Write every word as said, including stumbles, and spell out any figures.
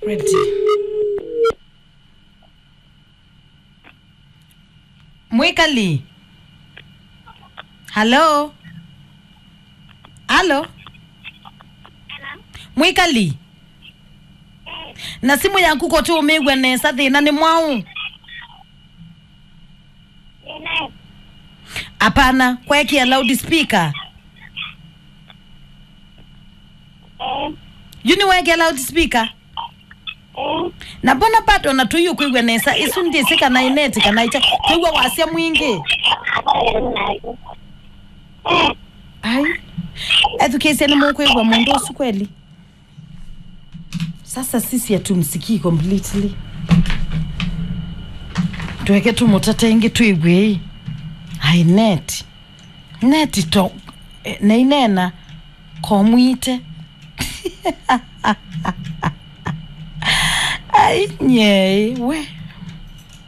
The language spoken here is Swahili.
ready. Mwikali. Hello. Hello. Mwikali. Na simu yangu ko tu umegwa nesa thina ni mwau. Apana, kweki loudspeaker. Yuni weke loudspeaker. Na bona pato na tuyu kwigwe nesa isu ndise kana ineti kana icha kwigwa wasia mwingi. Ai. Education ni mwe kwigwa mundu usu kweli. Sasa sisi hatumsikii completely. Tuweke tu mutata ingi tuigwe. Ai net. Net to na inena komwite. Ai nye we